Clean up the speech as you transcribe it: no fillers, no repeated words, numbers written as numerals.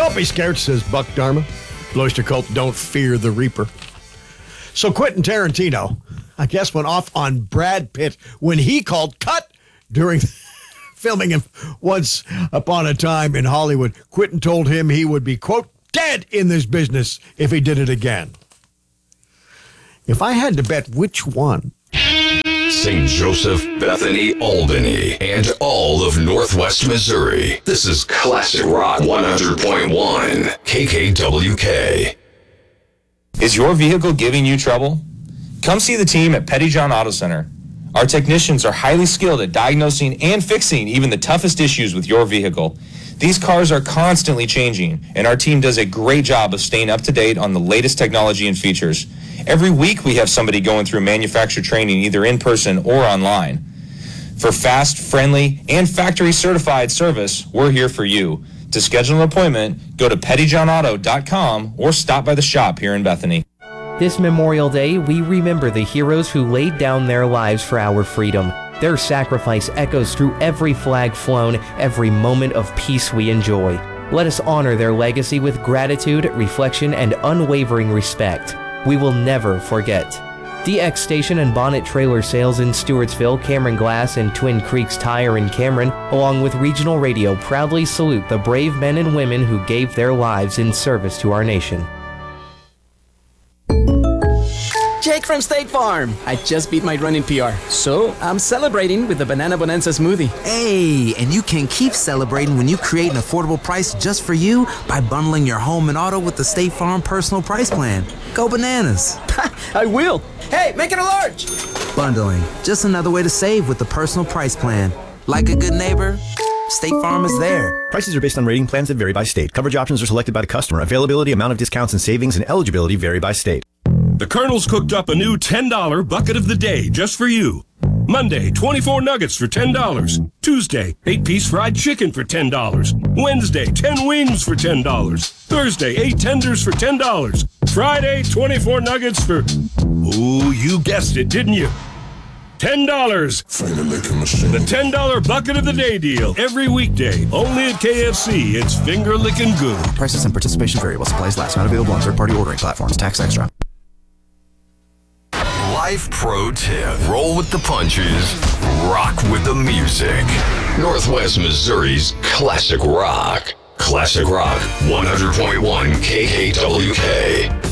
Don't be scared, says Buck Dharma. Cloister cult don't fear the Reaper. So Quentin Tarantino, I guess, went off on Brad Pitt when he called cut during filming him once upon a time in Hollywood. Quentin told him he would be, quote, dead in this business if he did it again. If I had to bet which one. St. Joseph, Bethany, Albany, and all of Northwest Missouri. This is Classic Rock 100.1 KKWK. Is your vehicle giving you trouble? Come see the team at Pettyjohn Auto Center. Our technicians are highly skilled at diagnosing and fixing even the toughest issues with your vehicle. These cars are constantly changing, and our team does a great job of staying up to date on the latest technology and features. Every week we have somebody going through manufacturer training either in person or online. For fast, friendly, and factory certified service, we're here for you. To schedule an appointment, go to pettyjohnauto.com or stop by the shop here in Bethany. This Memorial Day, we remember the heroes who laid down their lives for our freedom. Their sacrifice echoes through every flag flown, every moment of peace we enjoy. Let us honor their legacy with gratitude, reflection, and unwavering respect. We will never forget. DX Station and Bonnet Trailer Sales in Stewartsville, Cameron Glass, and Twin Creeks Tire in Cameron, along with Regional Radio, proudly salute the brave men and women who gave their lives in service to our nation. Jake from State Farm. I just beat my running PR, so I'm celebrating with the Banana Bonanza smoothie. Hey, and you can keep celebrating when you create an affordable price just for you by bundling your home and auto with the State Farm Personal Price Plan. Go bananas. I will. Hey, make it a large. Bundling, just another way to save with the Personal Price Plan. Like a good neighbor, State Farm is there. Prices are based on rating plans that vary by state. Coverage options are selected by the customer. Availability, amount of discounts and savings, and eligibility vary by state. The Colonel's cooked up a new $10 bucket of the day just for you. Monday, 24 nuggets for $10. Tuesday, 8-piece fried chicken for $10. Wednesday, 10 wings for $10. Thursday, 8 tenders for $10. Friday, 24 nuggets for... Ooh, you guessed it, didn't you? $10. The $10 bucket of the day deal. Every weekday. Only at KFC. It's finger licking good. Prices and participation vary while supplies last. Not available on third-party ordering platforms. Tax extra. Life Pro Tip. Roll with the punches. Rock with the music. Northwest Missouri's Classic Rock. Classic Rock 100.1 KKWK.